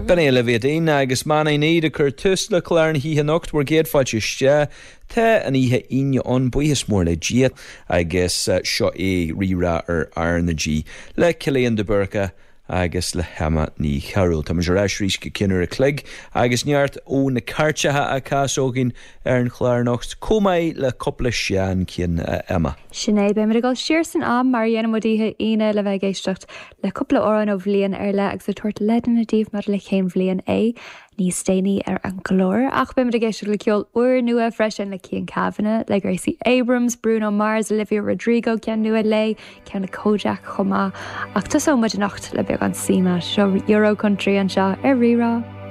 Ben é le bhédaine agus mana iad a chur tus le chláirn hí hanocht war géad fáilte ste Tá an ihe ine an buíos mór le díad agus seo é rira ar na G le Cillian de Burca agus le hama ní charúil. Tá mar reis rís go cinnar a clig agus neart ó na cartethe a casógin ar an chláirnocht comai le coppla sean cin Emma. Sinné be mar gáil siir san am mar dhéanam modíthe ine le bheith géistecht le coppla óran ó bhliain ar le agus a tuairt ledan na díomh mar le chéim bhliain é níos déine ar an glóir ach be mar a géisteach le ceol uair nua freisin le Cian Kavanagh le Gracie Abrams, Bruno Mars, Olivia Rodrigo cean nua le cean na Kojak chomá ach tá so muid nacht le beag an sima seo Euro Country an seo ar rirá.